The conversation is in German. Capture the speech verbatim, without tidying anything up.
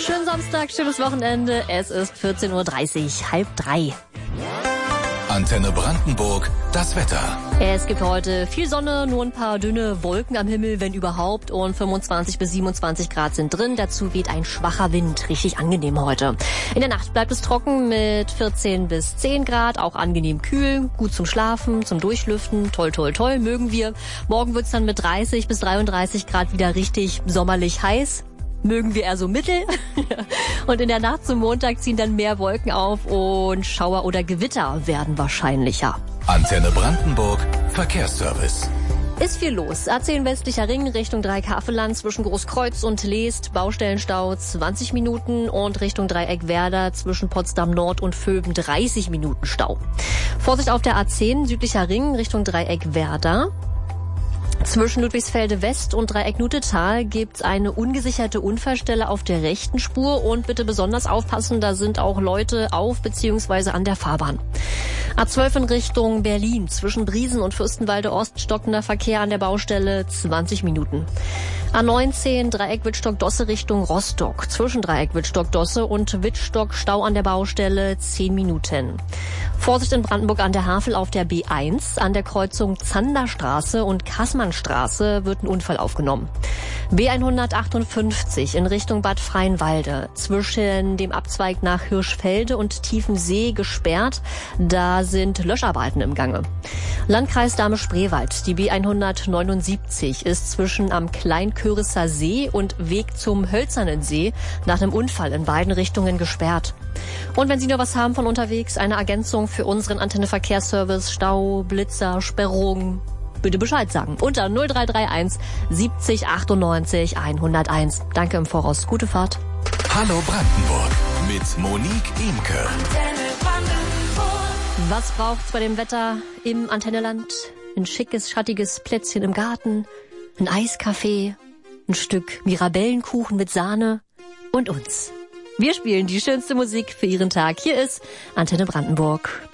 Schönen Samstag, schönes Wochenende. Es ist vierzehn Uhr dreißig, halb drei. Antenne Brandenburg, das Wetter. Es gibt heute viel Sonne, nur ein paar dünne Wolken am Himmel, wenn überhaupt. Und fünfundzwanzig bis siebenundzwanzig Grad sind drin. Dazu weht ein schwacher Wind. Richtig angenehm heute. In der Nacht bleibt es trocken mit vierzehn bis zehn Grad. Auch angenehm kühl. Gut zum Schlafen, zum Durchlüften. Toll, toll, toll. Mögen wir. Morgen wird's dann mit dreißig bis dreiunddreißig Grad wieder richtig sommerlich heiß. Mögen wir eher so mittel. Und in der Nacht zum Montag ziehen dann mehr Wolken auf und Schauer oder Gewitter werden wahrscheinlicher. Antenne Brandenburg, Verkehrsservice. Ist viel los. A zehn westlicher Ring Richtung Dreikafelland zwischen Großkreuz und Leest. Baustellenstau zwanzig Minuten und Richtung Dreieck Werder zwischen Potsdam Nord und Vöben dreißig Minuten Stau. Vorsicht auf der A zehn südlicher Ring Richtung Dreieck Werder. Zwischen Ludwigsfelde West und Dreieck Nutetal gibt's eine ungesicherte Unfallstelle auf der rechten Spur und bitte besonders aufpassen, da sind auch Leute auf bzw. an der Fahrbahn. A zwölf in Richtung Berlin, zwischen Briesen und Fürstenwalde Ost stockender Verkehr an der Baustelle zwanzig Minuten. A neunzehn Dreieck Wittstock-Dosse Richtung Rostock, zwischen Dreieck Wittstock-Dosse und Wittstock Stau an der Baustelle zehn Minuten. Vorsicht in Brandenburg an der Havel auf der B eins, an der Kreuzung Zanderstraße und Kassmannstraße wird ein Unfall aufgenommen. B hundertachtundfünfzig in Richtung Bad Freienwalde, zwischen dem Abzweig nach Hirschfelde und Tiefensee gesperrt, da sind Löscharbeiten im Gange. Landkreis Dahme-Spreewald, die B hundertneunundsiebzig ist zwischen am Kleinkörisser See und Weg zum Hölzernen See nach einem Unfall in beiden Richtungen gesperrt. Und wenn Sie noch was haben von unterwegs, eine Ergänzung für unseren Antenne Verkehrsservice, Stau, Blitzer, Sperrung, bitte Bescheid sagen. Unter null drei drei eins siebzig achtundneunzig hunderteins. Danke im Voraus. Gute Fahrt. Hallo Brandenburg mit Monique Imke. Was braucht's bei dem Wetter im Antenneland? Ein schickes, schattiges Plätzchen im Garten, ein Eiskaffee, ein Stück Mirabellenkuchen mit Sahne und uns. Wir spielen die schönste Musik für Ihren Tag. Hier ist Antenne Brandenburg.